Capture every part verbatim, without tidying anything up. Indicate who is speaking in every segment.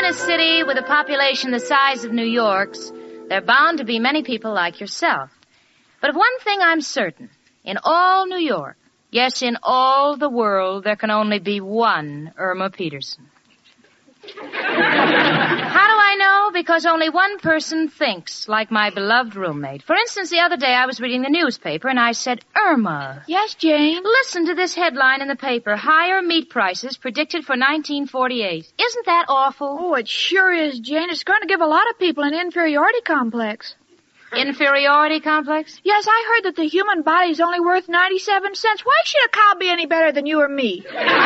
Speaker 1: in a city with a population the size of New York's, there are bound to be many people like yourself. But of one thing I'm certain. In all New York, yes, in all the world, there can only be one Irma Peterson. How do I know? Because only one person thinks like my beloved roommate. For instance, the other day I was reading the newspaper and I said, Irma.
Speaker 2: Yes, Jane?
Speaker 1: Listen to this headline in the paper. Higher meat prices predicted for nineteen forty-eight. Isn't that awful?
Speaker 2: Oh, it sure is, Jane. It's going to give a lot of people an inferiority complex.
Speaker 1: Inferiority complex?
Speaker 2: Yes, I heard that the human body is only worth ninety-seven cents. Why should a cow be any better than you or me?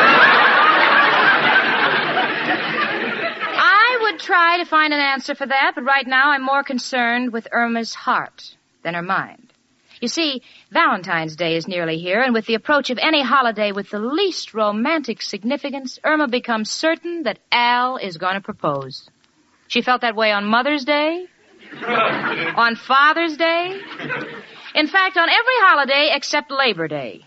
Speaker 1: I would try to find an answer for that, but right now I'm more concerned with Irma's heart than her mind. You see, Valentine's Day is nearly here, and with the approach of any holiday with the least romantic significance, Irma becomes certain that Al is going to propose. She felt that way on Mother's Day, on Father's Day, in fact, on every holiday except Labor Day.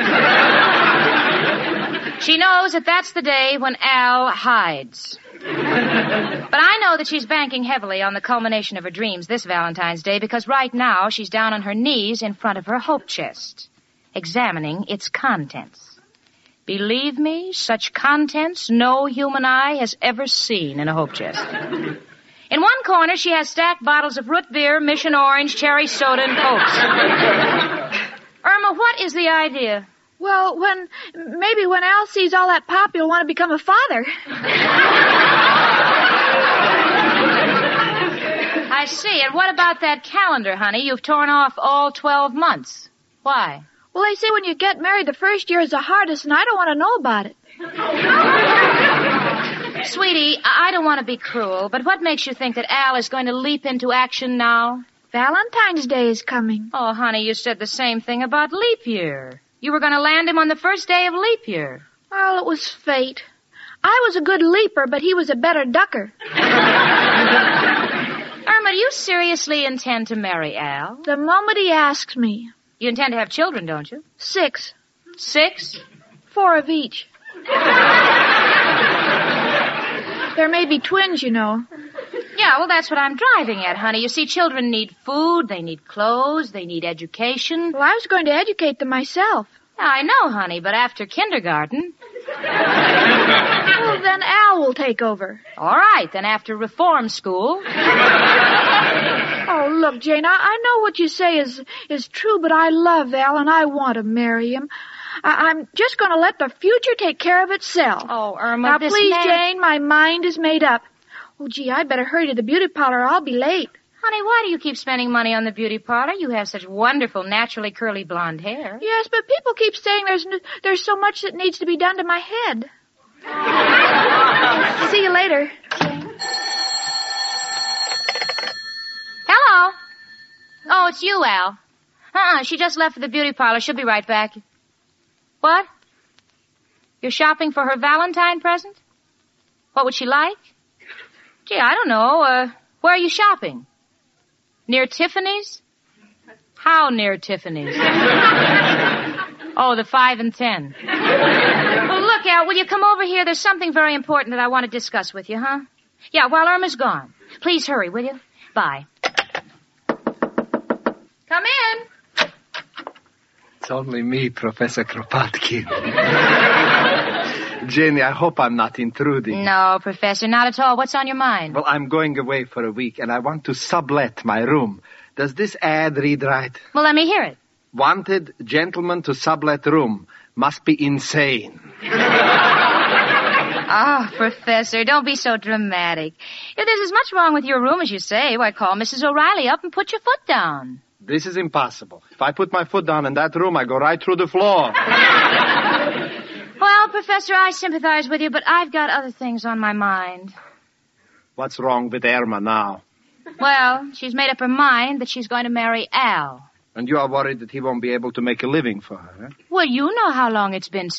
Speaker 1: She knows that that's the day when Al hides. But I know that she's banking heavily on the culmination of her dreams this Valentine's Day because right now she's down on her knees in front of her hope chest, examining its contents. Believe me, such contents no human eye has ever seen in a hope chest. In one corner, she has stacked bottles of root beer, Mission Orange, cherry soda, and Cokes. Irma, what is the idea?
Speaker 2: Well, when, maybe when Al sees all that pop, he'll want to become a father.
Speaker 1: I see. And what about that calendar, honey? You've torn off all twelve months. Why?
Speaker 2: Well, they say when you get married, the first year is the hardest, and I don't want to know about it.
Speaker 1: Sweetie, I don't want to be cruel, but what makes you think that Al is going to leap into action now?
Speaker 2: Valentine's Day is coming.
Speaker 1: Oh, honey, you said the same thing about leap year. You were going to land him on the first day of leap year.
Speaker 2: Well, it was fate. I was a good leaper, but he was a better ducker.
Speaker 1: Irma, do you seriously intend to marry Al?
Speaker 2: The moment he asks me.
Speaker 1: You intend to have children, don't you?
Speaker 2: Six.
Speaker 1: Six?
Speaker 2: Four of each. There may be twins, you know.
Speaker 1: Yeah, well, that's what I'm driving at, honey. You see, children need food, they need clothes, they need education.
Speaker 2: Well, I was going to educate them myself.
Speaker 1: Yeah, I know, honey, but after kindergarten...
Speaker 2: Well, then Al will take over.
Speaker 1: All right, then after reform school...
Speaker 2: Oh, look, Jane, I, I know what you say is is true, but I love Al and I want to marry him. I, I'm just going to let the future take care of itself.
Speaker 1: Oh, Irma,
Speaker 2: now,
Speaker 1: this
Speaker 2: please,
Speaker 1: man...
Speaker 2: Jane, my mind is made up. Oh, gee, I'd better hurry to the beauty parlor. I'll be late.
Speaker 1: Honey, why do you keep spending money on the beauty parlor? You have such wonderful, naturally curly blonde hair.
Speaker 2: Yes, but people keep saying there's n- there's so much that needs to be done to my head. See you later.
Speaker 1: Hello. Oh, it's you, Al. Uh-uh, she just left for the beauty parlor. She'll be right back. What? You're shopping for her Valentine present? What would she like? Gee, I don't know. Uh, where are you shopping? Near Tiffany's? How near Tiffany's? Oh, the five and ten. Well, look, Al, will you come over here? There's something very important that I want to discuss with you, huh? Yeah, while Irma's gone. Please hurry, will you? Bye. Come in.
Speaker 3: It's only me, Professor Kropotkin. Jenny, I hope I'm not intruding.
Speaker 1: No, Professor, not at all. What's on your mind?
Speaker 3: Well, I'm going away for a week, and I want to sublet my room. Does this ad read right?
Speaker 1: Well, let me hear it.
Speaker 3: Wanted gentleman to sublet room. Must be insane.
Speaker 1: Oh, Professor, don't be so dramatic. If there's as much wrong with your room as you say, why, call Missus O'Reilly up and put your foot down.
Speaker 3: This is impossible. If I put my foot down in that room, I go right through the floor.
Speaker 1: Well, Professor, I sympathize with you, but I've got other things on my mind.
Speaker 3: What's wrong with Irma now?
Speaker 1: Well, she's made up her mind that she's going to marry Al.
Speaker 3: And you are worried that he won't be able to make a living for her, eh?
Speaker 1: Well, you know how long it's been